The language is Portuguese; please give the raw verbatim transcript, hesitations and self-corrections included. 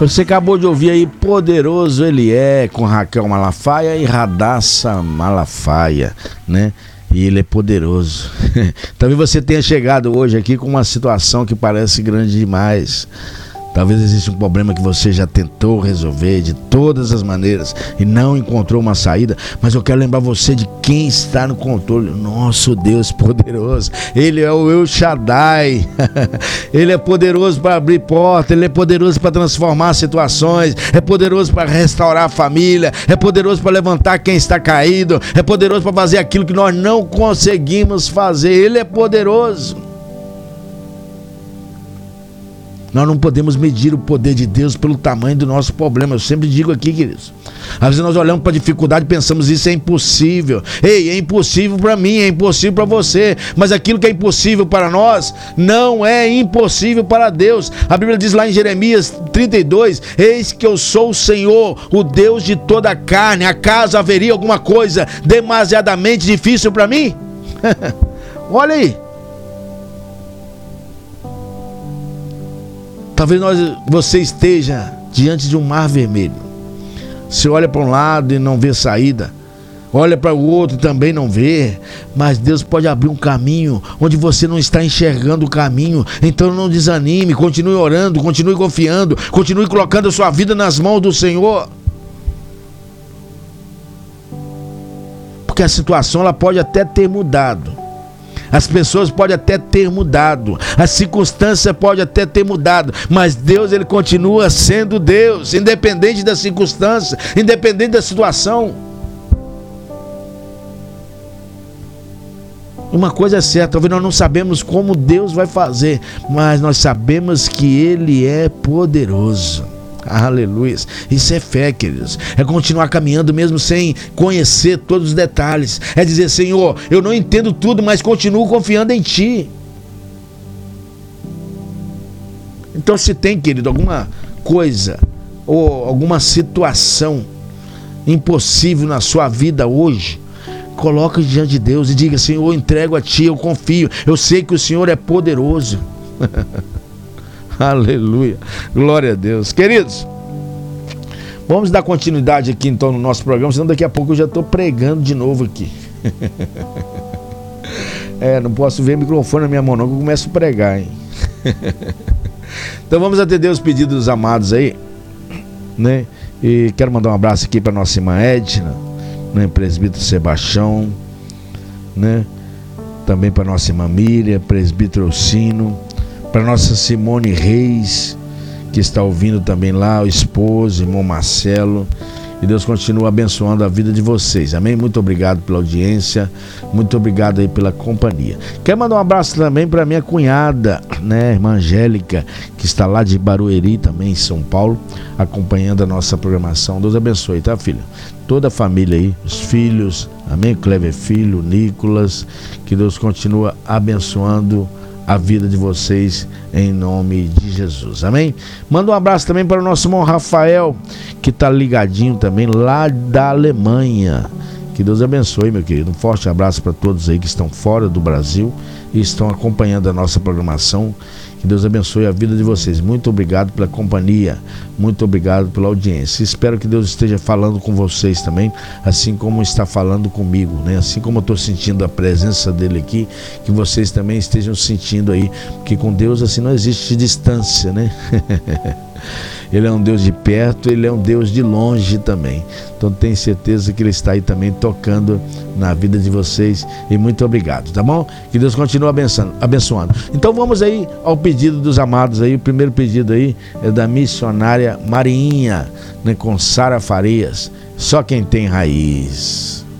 Você acabou de ouvir aí Poderoso Ele É, com Raquel Malafaia e Radassa Malafaia, né? E ele é poderoso. Talvez você tenha chegado hoje aqui com uma situação que parece grande demais. Talvez exista um problema que você já tentou resolver de todas as maneiras e não encontrou uma saída, mas eu quero lembrar você de quem está no controle. Nosso Deus poderoso, Ele é o El Shaddai. Ele é poderoso para abrir porta, Ele é poderoso para transformar situações, é poderoso para restaurar a família, é poderoso para levantar quem está caído, é poderoso para fazer aquilo que nós não conseguimos fazer. Ele é poderoso. Nós não podemos medir o poder de Deus pelo tamanho do nosso problema. Eu sempre digo aqui, queridos. Às vezes nós olhamos para a dificuldade e pensamos, isso é impossível. Ei, é impossível para mim, é impossível para você. Mas aquilo que é impossível para nós, não é impossível para Deus. A Bíblia diz lá em Jeremias trinta e dois, eis que eu sou o Senhor, o Deus de toda a carne. Acaso haveria alguma coisa demasiadamente difícil para mim? Olha aí. Talvez nós, você esteja diante de um mar vermelho. Você olha para um lado e não vê saída. Olha para o outro e também não vê. Mas Deus pode abrir um caminho onde você não está enxergando o caminho. Então não desanime, continue orando, continue confiando, continue colocando a sua vida nas mãos do Senhor. Porque a situação ela pode até ter mudado. As pessoas podem até ter mudado, a circunstância pode até ter mudado, mas Deus ele continua sendo Deus, independente da circunstância, independente da situação. Uma coisa é certa, talvez nós não sabemos como Deus vai fazer, mas nós sabemos que Ele é poderoso. Aleluia. Isso é fé, queridos. É continuar caminhando mesmo sem conhecer todos os detalhes. É dizer, Senhor, eu não entendo tudo, mas continuo confiando em Ti. Então, se tem, querido, alguma coisa ou alguma situação impossível na sua vida hoje, coloque diante de Deus e diga, Senhor, eu entrego a Ti, eu confio, eu sei que o Senhor é poderoso. Aleluia, glória a Deus. Queridos, vamos dar continuidade aqui então no nosso programa, senão daqui a pouco eu já estou pregando de novo aqui. É, não posso ver o microfone na minha mão não, que eu começo a pregar, hein? Então vamos atender os pedidos dos amados aí, né? E quero mandar um abraço aqui para nossa irmã Edna, né? Presbítero Sebastião, né? Também para nossa irmã Miriam, presbítero Alcino, para nossa Simone Reis, que está ouvindo também lá, o esposo, irmão Marcelo. E Deus continua abençoando a vida de vocês. Amém? Muito obrigado pela audiência. Muito obrigado aí pela companhia. Quero mandar um abraço também para minha cunhada, né, irmã Angélica, que está lá de Barueri também, em São Paulo, acompanhando a nossa programação. Deus abençoe, tá, filho? Toda a família aí, os filhos, amém? Clever Filho, Nicolas, que Deus continua abençoando a vida de vocês em nome de Jesus, amém? Manda um abraço também para o nosso irmão Rafael, que está ligadinho também lá da Alemanha. Que Deus abençoe, meu querido. Um forte abraço para todos aí que estão fora do Brasil e estão acompanhando a nossa programação. Que Deus abençoe a vida de vocês. Muito obrigado pela companhia, muito obrigado pela audiência. Espero que Deus esteja falando com vocês também, assim como está falando comigo, né? Assim como eu estou sentindo a presença dele aqui, que vocês também estejam sentindo aí, porque com Deus assim não existe distância, né? Ele é um Deus de perto, Ele é um Deus de longe também. Então tenho certeza que Ele está aí também tocando na vida de vocês. E muito obrigado, tá bom? Que Deus continue abençoando, abençoando. Então vamos aí ao pedido dos amados aí. O primeiro pedido aí é da missionária Marinha, né, com Sara Farias. Só quem tem raiz.